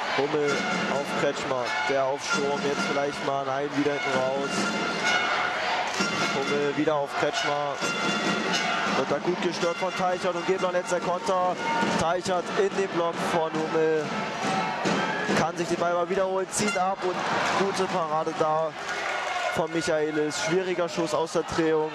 Hummel auf Kretschmer. Der Aufsturm, jetzt vielleicht mal nein, wieder hinten raus. Hummel wieder auf Kretschmer. Wird da gut gestört von Teichert und Gebler letzter Konter. Teichert in den Block von Hummel. Kann sich den Ball mal wiederholen, zieht ab und gute Parade da von Michaelis. Schwieriger Schuss aus der Drehung.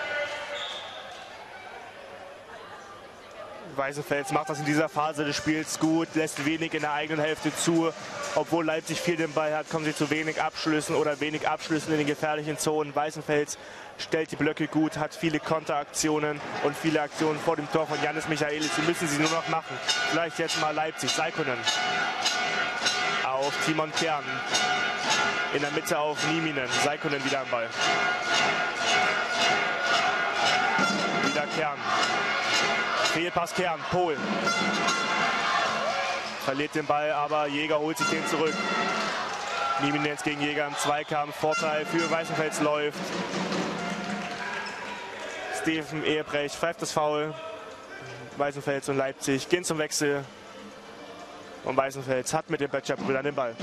Weißenfels macht das in dieser Phase des Spiels gut, lässt wenig in der eigenen Hälfte zu. Obwohl Leipzig viel den Ball hat, kommen sie zu wenig Abschlüssen oder wenig Abschlüssen in den gefährlichen Zonen. Weißenfels stellt die Blöcke gut, hat viele Konteraktionen und viele Aktionen vor dem Tor von Janis Michaelis. Sie müssen sie nur noch machen. Vielleicht jetzt mal Leipzig. Saikonen auf Timon Kern. In der Mitte auf Nieminen. Saikonen wieder am Ball. Wieder Kern. Fehlpass Kern, Pohl. Verliert den Ball, aber Jäger holt sich den zurück. Nieminen jetzt gegen Jäger im Zweikampf. Vorteil für Weißenfels läuft. Steffen Ehebrecht pfeift das Foul. Weißenfels und Leipzig gehen zum Wechsel. Und Weißenfels hat mit dem Böttcher-Brüdern den Ball.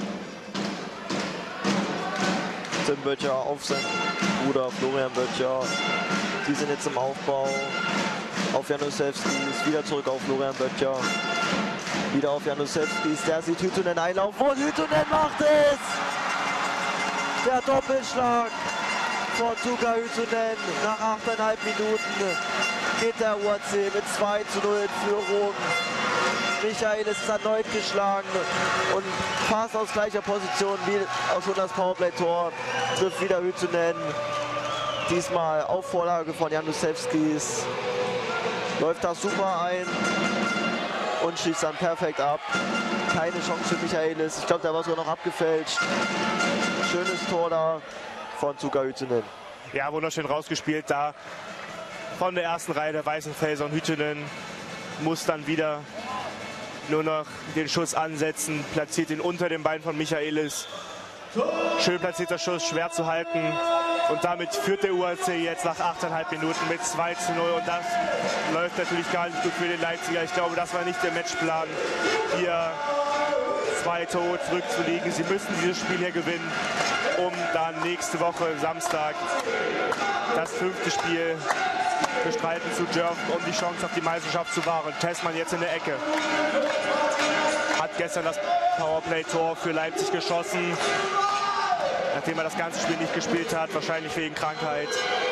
Tim Böttcher auf seinen Bruder Florian Böttcher. Die sind jetzt im Aufbau. Auf Janusewskis, wieder zurück auf Florian Böttcher. Wieder auf Janusewskis, der sieht Hüttunen einlaufen und Hüttunen macht es! Der Doppelschlag von Tuka Hüttunen. Nach 8,5 Minuten geht der UAC mit 2:0 in Führung. Michaelis ist erneut geschlagen und fast aus gleicher Position wie auch schon das Powerplay-Tor. Trifft wieder Hüttunen. Diesmal auf Vorlage von Janusewskis. Läuft das super ein und schießt dann perfekt ab. Keine Chance für Michaelis. Ich glaube, der war sogar noch abgefälscht. Schönes Tor da von Tuka Hüttunen. Ja, wunderschön rausgespielt da von der ersten Reihe der Weißenfelser. Und Hüttunen muss dann wieder nur noch den Schuss ansetzen. Platziert ihn unter dem Bein von Michaelis. Schön platzierter Schuss, schwer zu halten. Und damit führt der UAC jetzt nach 8,5 Minuten mit 2:0. Und das läuft natürlich gar nicht gut für den Leipziger. Ich glaube, das war nicht der Matchplan, hier 2 Tore zurückzuliegen. Sie müssen dieses Spiel hier gewinnen, um dann nächste Woche Samstag das 5. Spiel bestreiten zu dürfen, um die Chance auf die Meisterschaft zu wahren. Tessmann jetzt in der Ecke. Hat gestern das Powerplay-Tor für Leipzig geschossen. Nachdem er das ganze Spiel nicht gespielt hat, wahrscheinlich wegen Krankheit.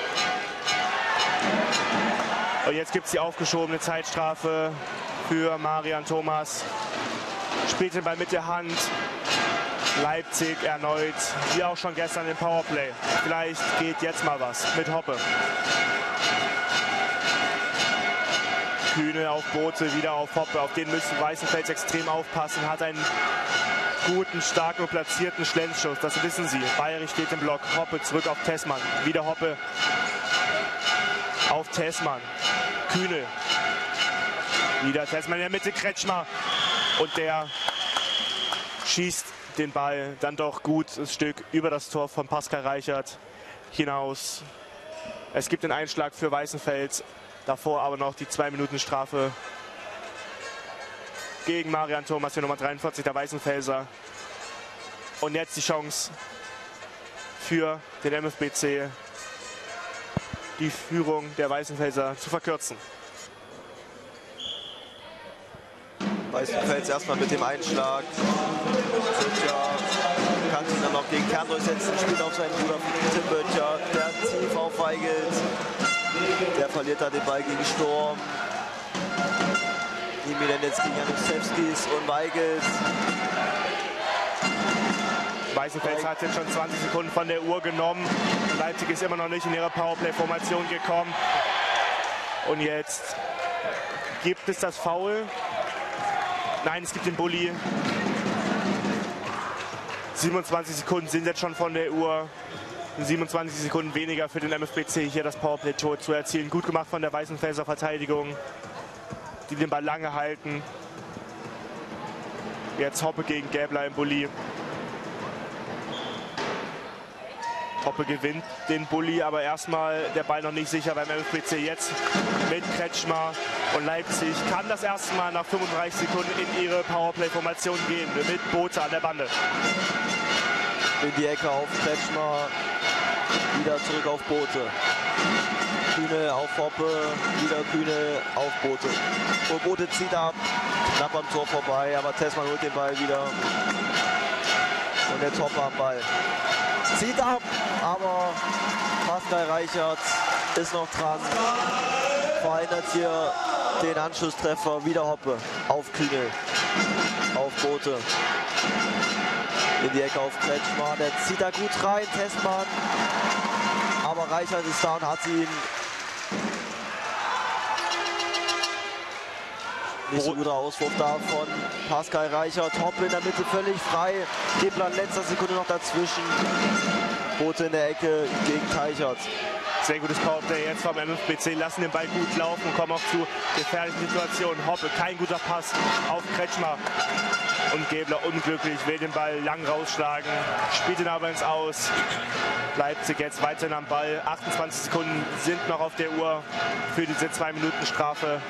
Und jetzt gibt es die aufgeschobene Zeitstrafe für Marian Thomas. Spielt den Ball mit der Hand. Leipzig erneut, wie auch schon gestern im Powerplay. Vielleicht geht jetzt mal was mit Hoppe. Kühne auf Bote, wieder auf Hoppe. Auf den müssen Weißenfels extrem aufpassen. Hat einen guten, starken und platzierten Schlenzschuss. Das wissen sie. Bayerich steht im Block. Hoppe zurück auf Tessmann. Wieder Hoppe auf Tessmann. Kühne. Wieder Tessmann in der Mitte. Kretschmer. Und der schießt den Ball dann doch gut ein Stück über das Tor von Pascal Reichert hinaus. Es gibt den Einschlag für Weißenfels. Davor aber noch die 2-Minuten-Strafe gegen Marian Thomas, die Nummer 43 der Weißenfelser. Und jetzt die Chance für den MFBC, die Führung der Weißenfelser zu verkürzen. Weißenfels erstmal mit dem Einschlag. Böttcher kann sich dann noch gegen Kern durchsetzen, spielt auf seinen Bruder Tim Böttcher, der tief auf Weigelt. Der verliert da den Ball gegen Sturm. Nieminen jetzt gegen Janusewskis und Weigelt. Weißenfels hat jetzt schon 20 Sekunden von der Uhr genommen. Leipzig ist immer noch nicht in ihre Powerplay-Formation gekommen. Und jetzt gibt es das Foul. Nein, es gibt den Bulli. 27 Sekunden sind jetzt schon von der Uhr. 27 Sekunden weniger für den MFBC, hier das Powerplay-Tor zu erzielen. Gut gemacht von der Weißenfelser Verteidigung, die den Ball lange halten. Jetzt Hoppe gegen Gäbler im Bulli. Hoppe gewinnt den Bulli, aber erstmal der Ball noch nicht sicher beim MFBC. Jetzt mit Kretschmer und Leipzig kann das erste Mal nach 35 Sekunden in ihre Powerplay-Formation gehen, mit Bothe an der Bande. In die Ecke auf Kretschmer, wieder zurück auf Bothe. Kühne auf Hoppe, wieder Kühne auf Bothe. Und Bothe zieht ab, knapp am Tor vorbei, aber Tessmann holt den Ball wieder. Und jetzt Hoppe am Ball. Zieht ab, aber Pascal Reichert ist noch dran. Verhindert hier den Anschlusstreffer. Wieder Hoppe auf Kühne, auf Bothe. In die Ecke auf Kretschmer, der zieht da gut rein, Tessmann. Aber Reichert ist da und hat ihn nicht so guter Auswurf da von Pascal Reichert. Hoppe in der Mitte völlig frei. Gebler in letzter Sekunde noch dazwischen. Bothe in der Ecke gegen Teichert. Sehr gutes Powerplay jetzt vom MFBC. Lassen den Ball gut laufen und kommen auch zu gefährlichen Situationen. Hoppe, kein guter Pass auf Kretschmer. Und Gebler unglücklich, will den Ball lang rausschlagen. Spielt ihn aber ins Aus. Leipzig jetzt weiterhin am Ball. 28 Sekunden sind noch auf der Uhr für diese 2-Minuten-Strafe.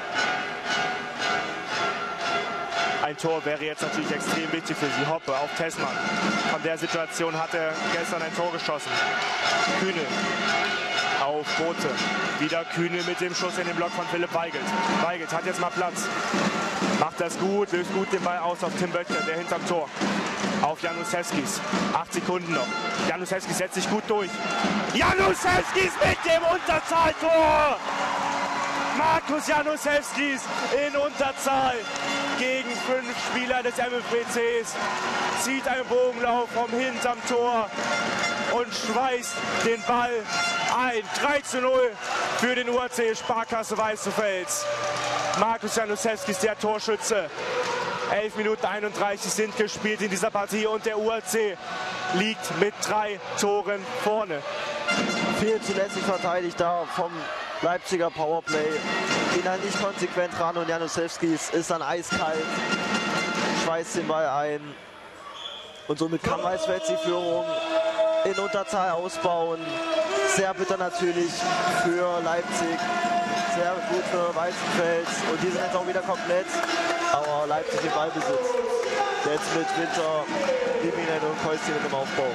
Ein Tor wäre jetzt natürlich extrem wichtig für sie. Hoppe auf Tessmann. Von der Situation hat er gestern ein Tor geschossen. Kühne auf Bothe. Wieder Kühne mit dem Schuss in den Block von Philipp Weigelt. Weigelt hat jetzt mal Platz. Macht das gut, löst gut den Ball aus auf Tim Böttcher, der hinterm Tor. Auf Januszewskis. 8 Sekunden noch. Januszewskis setzt sich gut durch. Januszewskis mit dem Unterzahltor! Markus Januszewskis in Unterzahl gegen 5 Spieler des MFBCs. Zieht einen Bogenlauf vom hinterm Tor und schweißt den Ball ein. 3:0 für den UAC Sparkasse Weißenfels. Markus Januszewskis, der Torschütze. 11 Minuten 31 sind gespielt in dieser Partie und der UAC liegt mit 3 Toren vorne. Viel zu lässig verteidigt da vom Leipziger Powerplay. Geht dann nicht konsequent ran und Januszewskis ist dann eiskalt. Schweißt den Ball ein. Und somit kann Weißenfels die Führung in Unterzahl ausbauen. Sehr bitter natürlich für Leipzig. Sehr gut für Weißenfels. Und die sind jetzt auch wieder komplett. Aber Leipzig im Ballbesitz. Jetzt mit Winter, Nieminen und Keustin im Aufbau.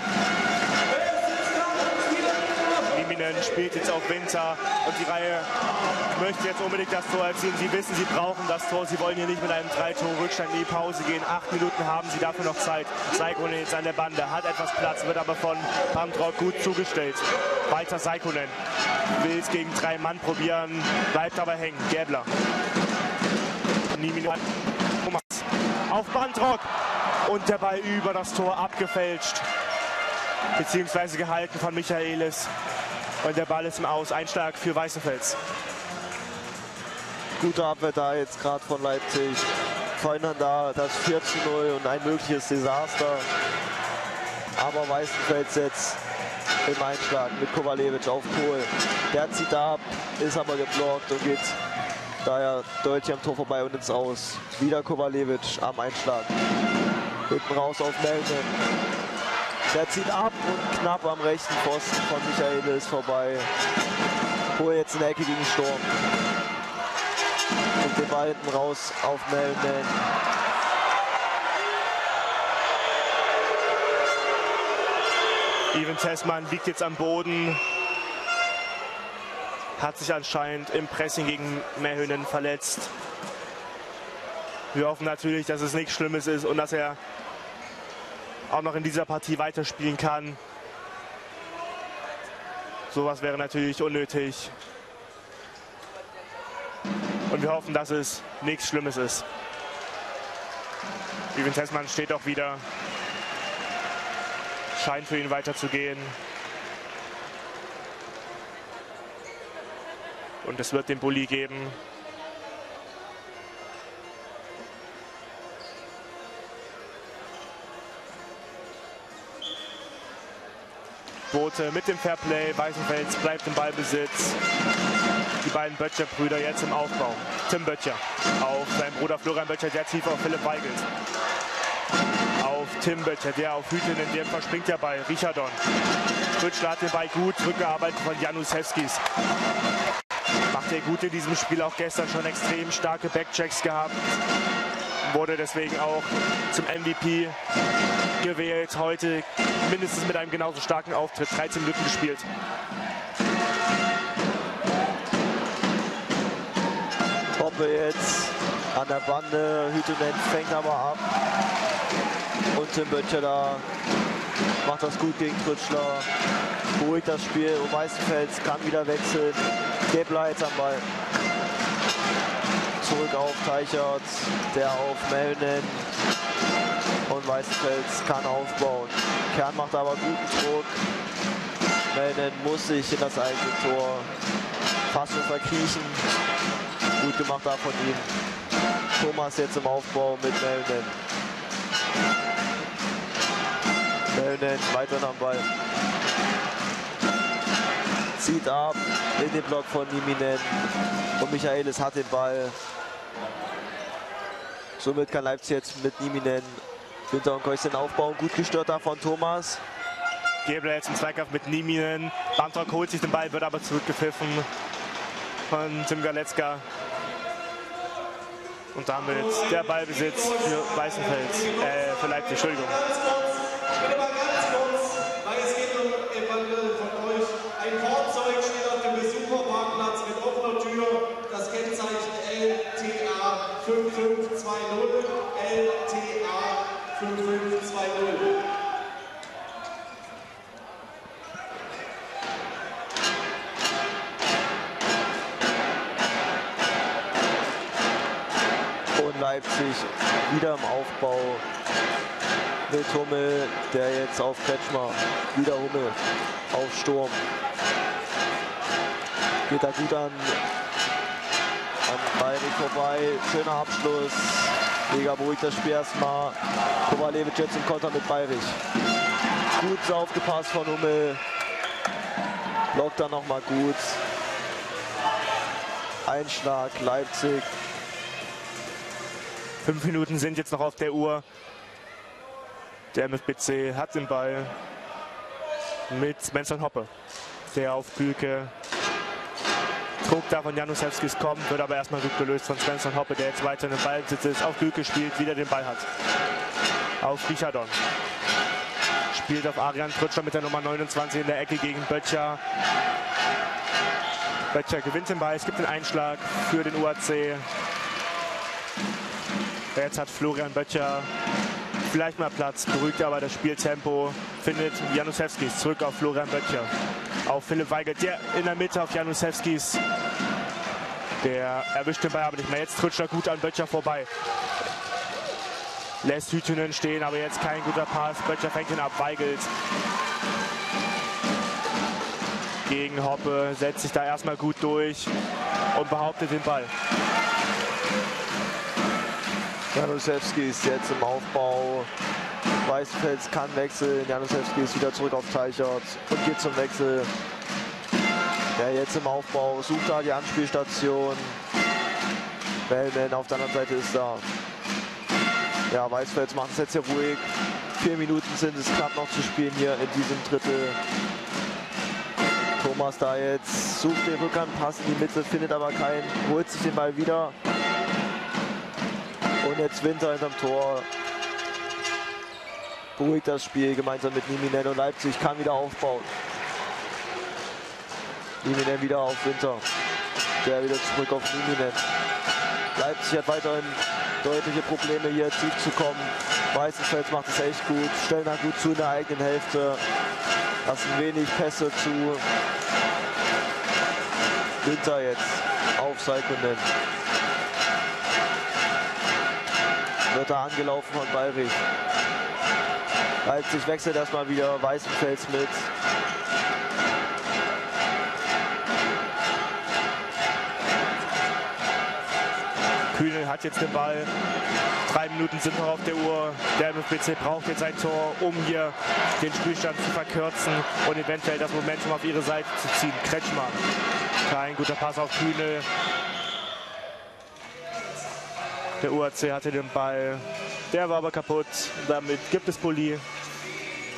Nieminen spielt jetzt auf Winter und die Reihe möchte jetzt unbedingt das Tor erzielen. Sie wissen, sie brauchen das Tor. Sie wollen hier nicht mit einem 3-Tor-Rückstand in die Pause gehen. 8 Minuten haben sie dafür noch Zeit. Saikonen jetzt an der Bande, hat etwas Platz, wird aber von Pamtrok gut zugestellt. Weiter Saikonen. Will es gegen 3 Mann probieren, bleibt aber hängen. Gebler. Nieminen. Thomas. Auf Pamtrok. Und der Ball über das Tor abgefälscht. Beziehungsweise gehalten von Michaelis. Und der Ball ist im Aus. Einschlag für Weißenfels. Gute Abwehr da jetzt gerade von Leipzig. Verhindern da das 4:0 und ein mögliches Desaster. Aber Weißenfels jetzt im Einschlag mit Kowalewitsch auf Kohl. Der zieht ab, ist aber geblockt und geht daher deutlich am Tor vorbei und ins Aus. Wieder Kowalewitsch am Einschlag. Hinten raus auf Melden. Der zieht ab und knapp am rechten Pfosten von Michaelis vorbei. Kohl jetzt in der Ecke gegen Sturm. Und den Ball hinten raus auf Melden. Ivan Tessmann liegt jetzt am Boden. Hat sich anscheinend im Pressing gegen Mähönen verletzt. Wir hoffen natürlich, dass es nichts Schlimmes ist und dass er auch noch in dieser Partie weiterspielen kann. Sowas wäre natürlich unnötig. Und wir hoffen, dass es nichts Schlimmes ist. Ivan Tessmann steht auch wieder. Scheint für ihn weiterzugehen. Und es wird den Bulli geben. Bothe mit dem Fairplay. Weißenfels bleibt im Ballbesitz. Die beiden Böttcher-Brüder jetzt im Aufbau. Tim Böttcher auf seinen Bruder Florian Böttcher, der tief auf Philipp Weigelt. Auf Tim Böttcher, der auf Hütinen, der verspringt ja bei Richardon. Trütschler hat den Ball gut zurückgearbeitet von Janusewskis. Macht er gut in diesem Spiel, auch gestern schon extrem starke Backchecks gehabt. Wurde deswegen auch zum MVP gewählt. Heute mindestens mit einem genauso starken Auftritt. 13 Minuten gespielt. Hoppe jetzt an der Bande. Hütenen fängt aber ab. Und Tim Böttcher da macht das gut gegen Trütschler. Beruhigt das Spiel. Und Weißenfels kann wieder wechseln. Gebler jetzt am Ball. Zurück auf Teichert, der auf Mellnen. Und Weißenfels kann aufbauen. Kern macht aber guten Druck. Mellnen muss sich in das eigene Tor fast schon verkriechen. Gut gemacht da von ihm. Thomas jetzt im Aufbau mit Mellnen. Mellnen weiter am Ball. Zieht ab in den Block von Nieminen. Und Michaelis hat den Ball. Somit kann Leipzig jetzt mit Nieminen Winter und Keusten aufbauen. Gut gestört da von Thomas. Gebler jetzt im Zweikampf mit Nieminen. Bantrock holt sich den Ball, wird aber zurückgepfiffen von Tim Galetzka. Und damit der Ballbesitz für Weißenfels, für Leipzig, Entschuldigung. Ein Fahrzeug steht auf dem Besucherparkplatz mit offener Tür. Das Kennzeichen LTA 5520. LTA 5520. Und Leipzig wieder im Aufbau mit Hummel, der jetzt auf Kretschmer. Wieder Hummel auf Sturm. Geht da gut an Bayrich vorbei. Schöner Abschluss. Liga beruhigt das Spiel erstmal. Kovalevich jetzt im Konter mit Bayrich. Gut aufgepasst von Hummel. Blockt dann nochmal gut. Einschlag Leipzig. 5 Minuten sind jetzt noch auf der Uhr. Der MFBC hat den Ball mit Svensson Hoppe, der auf Kühlke. Druck da von Janusewskis kommt, wird aber erstmal gut gelöst von Svensson Hoppe, der jetzt weiter in den Ballbesitz ist. Auf Kühlke spielt, wieder den Ball hat. Auf Richardon. Spielt auf Arian Trütschler mit der Nummer 29 in der Ecke gegen Böttcher. Böttcher gewinnt den Ball, es gibt den Einschlag für den UAC. Jetzt hat Florian Böttcher vielleicht mal Platz, beruhigt aber das Spieltempo, findet Janusewskis zurück auf Florian Böttcher. Auf Philipp Weigelt, der in der Mitte auf Janusewskis. Der erwischt den Ball aber nicht mehr. Jetzt Trütschler gut an Böttcher vorbei. Lässt Hütinen stehen, aber jetzt kein guter Pass. Böttcher fängt ihn ab, Weigelt. Gegen Hoppe, setzt sich da erstmal gut durch und behauptet den Ball. Janusewski ist jetzt im Aufbau. Weißenfels kann wechseln. Janusewski ist wieder zurück auf Teichert und geht zum Wechsel. Der jetzt im Aufbau sucht da die Anspielstation. Mellman auf der anderen Seite ist da. Ja, Weißenfels macht es jetzt hier ruhig. 4 Minuten sind es knapp noch zu spielen hier in diesem Drittel. Thomas da jetzt sucht den Rückhandpass in die Mitte, findet aber keinen, holt sich den Ball wieder. Und jetzt Winter hinterm Tor. Beruhigt das Spiel gemeinsam mit Nieminen und Leipzig kann wieder aufbauen. Nieminen wieder auf Winter. Der wieder zurück auf Nieminen. Leipzig hat weiterhin deutliche Probleme hier tief zu kommen. Weißenfels macht es echt gut. Stellen da gut zu in der eigenen Hälfte. Lassen wenig Pässe zu. Winter jetzt auf Saikonen. Wird da angelaufen von Bayrich. Leipzig wechselt erstmal wieder, Weißenfels mit. Kühnel hat jetzt den Ball. 3 Minuten sind noch auf der Uhr. Der MFBC braucht jetzt ein Tor, um hier den Spielstand zu verkürzen und eventuell das Momentum auf ihre Seite zu ziehen. Kretschmer. Kein guter Pass auf Kühnel. Der UAC hatte den Ball. Der war aber kaputt. Damit gibt es Bulli.